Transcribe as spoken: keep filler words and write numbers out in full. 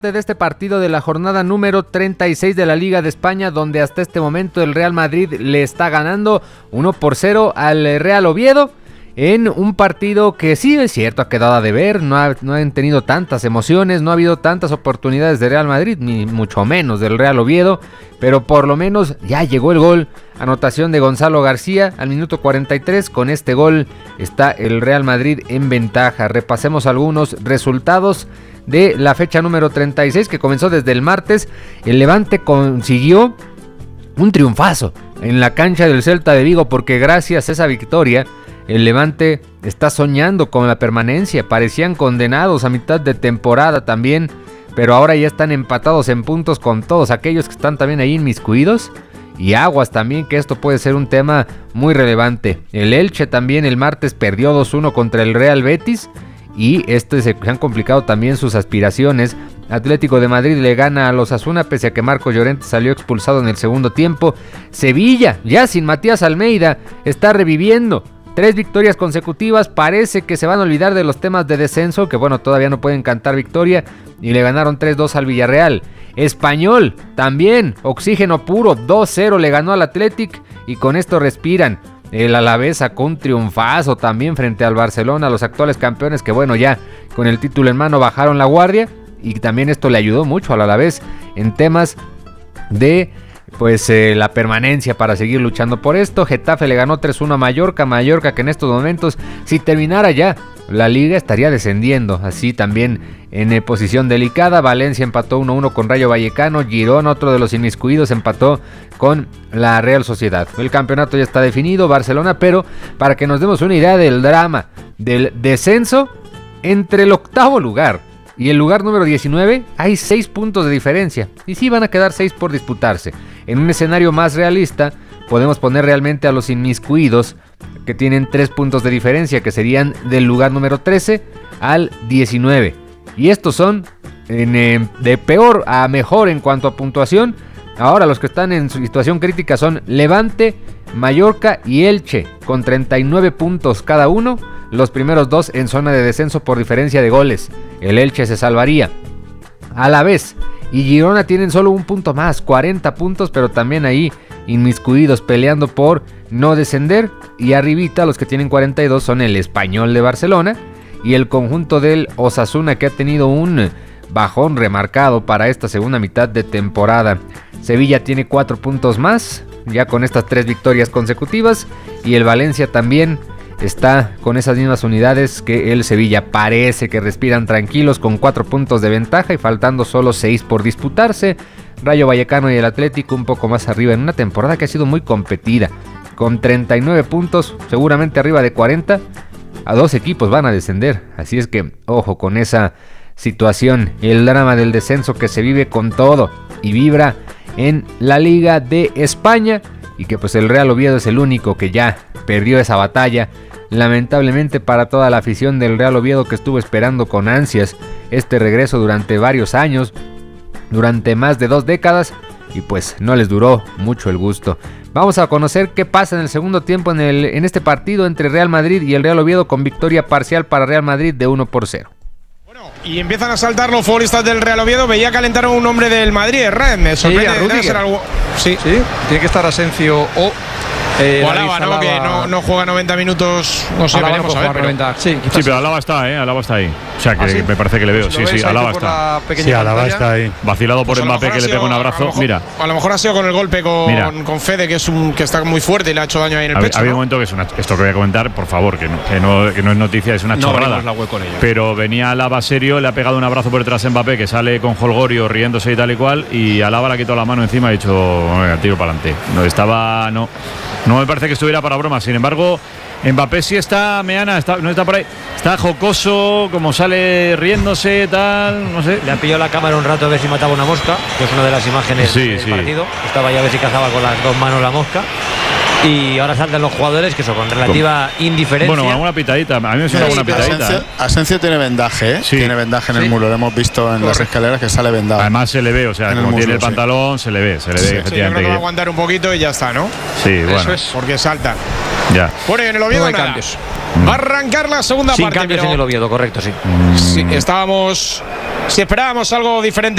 de este partido de la jornada número treinta y seis de la Liga de España, donde hasta este momento el Real Madrid le está ganando uno por cero al Real Oviedo, en un partido que sí es cierto ha quedado a deber, no, ha, no han tenido tantas emociones, no ha habido tantas oportunidades de Real Madrid, ni mucho menos del Real Oviedo, pero por lo menos ya llegó el gol, anotación de Gonzalo García al minuto cuarenta y tres, con este gol está el Real Madrid en ventaja. Repasemos algunos resultados de la fecha número treinta y seis, que comenzó desde el martes. El Levante consiguió un triunfazo en la cancha del Celta de Vigo, porque gracias a esa victoria el Levante está soñando con la permanencia. Parecían condenados a mitad de temporada también, pero ahora ya están empatados en puntos con todos aquellos que están también ahí inmiscuidos. Y aguas también, que esto puede ser un tema muy relevante. El Elche también el martes perdió dos uno contra el Real Betis, y este se han complicado también sus aspiraciones. Atlético de Madrid le gana a los Osasuna, pese a que Marcos Llorente salió expulsado en el segundo tiempo. Sevilla, ya sin Matías Almeida, está reviviendo. Tres victorias consecutivas, parece que se van a olvidar de los temas de descenso, que bueno, todavía no pueden cantar victoria, y le ganaron tres dos al Villarreal. Español, también, oxígeno puro, dos cero le ganó al Athletic, y con esto respiran. El Alavés sacó un triunfazo también frente al Barcelona, los actuales campeones, que bueno, ya con el título en mano bajaron la guardia, y también esto le ayudó mucho al Alavés en temas de pues eh, la permanencia para seguir luchando por esto. Getafe le ganó tres uno a Mallorca, Mallorca que en estos momentos, si terminara ya la liga, estaría descendiendo, así también en eh, posición delicada. Valencia empató uno uno con Rayo Vallecano, Girona, otro de los inmiscuidos, empató con la Real Sociedad. El campeonato ya está definido, Barcelona, pero para que nos demos una idea del drama del descenso, entre el octavo lugar y el lugar número diecinueve hay seis puntos de diferencia, y sí van a quedar seis por disputarse. En un escenario más realista, podemos poner realmente a los inmiscuidos, que tienen tres puntos de diferencia, que serían del lugar número trece al diecinueve. Y estos son en, eh, de peor a mejor en cuanto a puntuación. Ahora los que están en situación crítica son Levante, Mallorca y Elche, con treinta y nueve puntos cada uno. Los primeros dos en zona de descenso por diferencia de goles. El Elche se salvaría. Alavés y Girona tienen solo un punto más, cuarenta puntos, pero también ahí inmiscuidos, peleando por no descender. Y arribita los que tienen cuarenta y dos son el Español de Barcelona y el conjunto del Osasuna, que ha tenido un bajón remarcado para esta segunda mitad de temporada. Sevilla tiene cuatro puntos más, ya con estas tres victorias consecutivas, y el Valencia también está con esas mismas unidades que el Sevilla. Parece que respiran tranquilos con cuatro puntos de ventaja y faltando solo seis por disputarse. Rayo Vallecano y el Atlético un poco más arriba en una temporada que ha sido muy competida, con treinta y nueve puntos, seguramente arriba de cuarenta. A dos equipos van a descender, así es que ojo con esa situación. El drama del descenso que se vive con todo y vibra en la Liga de España, y que pues el Real Oviedo es el único que ya perdió esa batalla, lamentablemente para toda la afición del Real Oviedo, que estuvo esperando con ansias este regreso durante varios años, durante más de dos décadas, y pues no les duró mucho el gusto. Vamos a conocer qué pasa en el segundo tiempo en, el, en este partido entre Real Madrid y el Real Oviedo, con victoria parcial para Real Madrid de uno por cero. Y empiezan a saltar los futbolistas del Real Oviedo. Veía calentar a un hombre del Madrid, Red. Me sorprende. Sí, debe ser algo... sí. sí, tiene que estar Asensio o Eh, o Alaba, ¿no? Que no, no juega noventa minutos. No sé, Alaba veremos no a ver. Pero... noventa. Sí, sí, pero Alaba está, ¿eh? Alaba está ahí. O sea, que, ¿ah, sí? Me parece que le veo. Pues sí, sí, Alaba está. Sí, Alaba está ahí. Vacilado por pues Mbappé, que le pega un abrazo. A mejor, mira. A lo mejor ha sido con el golpe con, con Fede, que es un que está muy fuerte y le ha hecho daño ahí en el ha, pecho. Había ¿no? un momento que es una, esto que voy a comentar, por favor, que no, que no, que no es noticia, es una no chorrada. La web con ello. Pero venía Alaba serio, le ha pegado un abrazo por detrás a Mbappé, que sale con Holgorio riéndose y tal y cual, y Alaba le ha quitado la mano encima y ha dicho, venga, tiro para adelante. No estaba, no, no me parece que estuviera para bromas. Sin embargo, Mbappé sí está, Meana, está, no está por ahí, está jocoso, como sale riéndose, tal, no sé. Le ha pillado la cámara un rato a ver si mataba una mosca, que es una de las imágenes sí, del sí. partido. Estaba ya a ver si cazaba con las dos manos la mosca. Y ahora saltan los jugadores, que eso con relativa ¿cómo? Indiferencia. Bueno, alguna pitadita, a mí me suena sí, alguna pitadita. Asensio, Asensio tiene vendaje, ¿eh? Sí. Tiene vendaje en sí. el muro, lo hemos visto en Correcto. las escaleras que sale vendado. Además se le ve, o sea, como el tiene el pantalón, sí. se le ve, se le sí. ve. Sí, efectivamente. yo creo que va a aguantar un poquito y ya está, ¿no? Sí, bueno. Eso es, porque salta. Ya. Bueno, en el Oviedo no nada. Va a arrancar la segunda Sin parte. cambios pero... en el Oviedo, correcto, sí. sí. Estábamos Si esperábamos algo diferente